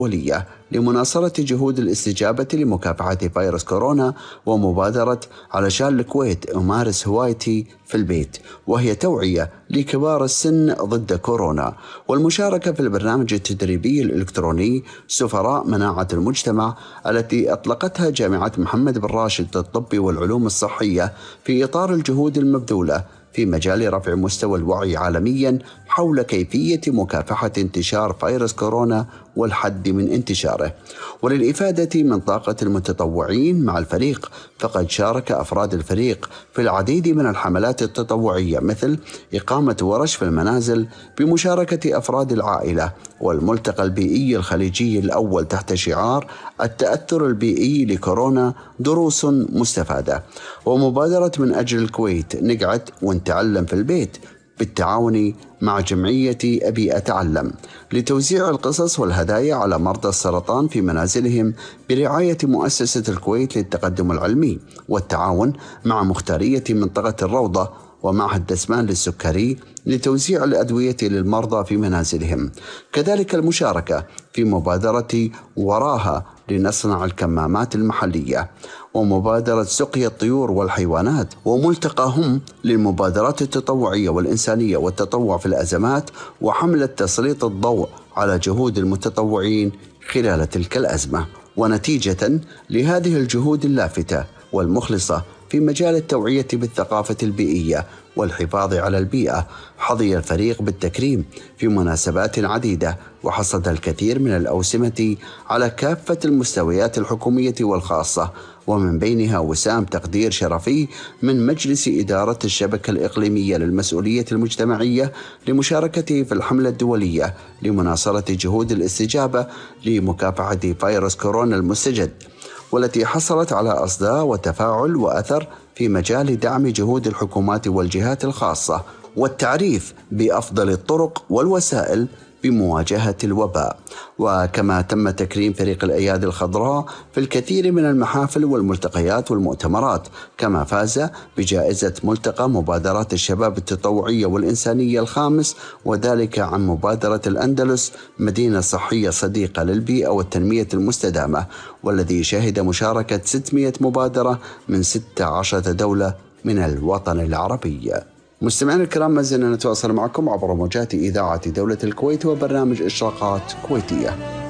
الدولية لمناصرة جهود الاستجابة لمكافحة فيروس كورونا ومبادرة علشان الكويت أمارس هوايتي في البيت، وهي توعية لكبار السن ضد كورونا، والمشاركة في البرنامج التدريبي الإلكتروني سفراء مناعة المجتمع التي أطلقتها جامعة محمد بن راشد للطب والعلوم الصحية في إطار الجهود المبذولة في مجال رفع مستوى الوعي عالميا حول كيفية مكافحة انتشار فيروس كورونا والحد من انتشاره. وللإفادة من طاقة المتطوعين مع الفريق، فقد شارك أفراد الفريق في العديد من الحملات التطوعية، مثل إقامة ورش في المنازل بمشاركة أفراد العائلة، والملتقى البيئي الخليجي الأول تحت شعار التأثر البيئي لكورونا دروس مستفادة، ومبادرة من أجل الكويت نقعد ونتعلم في البيت بالتعاون مع جمعية أبي أتعلم لتوزيع القصص والهدايا على مرضى السرطان في منازلهم برعاية مؤسسة الكويت للتقدم العلمي، والتعاون مع مختارية منطقة الروضة ومعهد دسمان للسكري لتوزيع الأدوية للمرضى في منازلهم. كذلك المشاركة في مبادرة وراها لنصنع الكمامات المحلية، ومبادرة سقيا الطيور والحيوانات، وملتقى هم للمبادرات التطوعية والإنسانية والتطوع في الأزمات، وحملة تسليط الضوء على جهود المتطوعين خلال تلك الأزمة. ونتيجة لهذه الجهود اللافتة والمخلصة في مجال التوعية بالثقافة البيئية والحفاظ على البيئة، حظي الفريق بالتكريم في مناسبات عديدة، وحصد الكثير من الأوسمة على كافة المستويات الحكومية والخاصة، ومن بينها وسام تقدير شرفي من مجلس إدارة الشبكة الإقليمية للمسؤولية المجتمعية لمشاركته في الحملة الدولية لمناصرة جهود الاستجابة لمكافحة فيروس كورونا المستجد، والتي حصلت على أصداء وتفاعل وأثر في مجال دعم جهود الحكومات والجهات الخاصة والتعريف بأفضل الطرق والوسائل بمواجهة الوباء. وكما تم تكريم فريق الأيادي الخضراء في الكثير من المحافل والملتقيات والمؤتمرات، كما فاز بجائزة ملتقى مبادرات الشباب التطوعية والإنسانية الخامس، وذلك عن مبادرة الأندلس مدينة صحية صديقة للبيئة والتنمية المستدامة، والذي شهد مشاركة 600 مبادرة من 16 دولة من الوطن العربي. مستمعينا الكرام، ما زلنا نتواصل معكم عبر موجات إذاعة دولة الكويت وبرنامج إشراقات كويتية.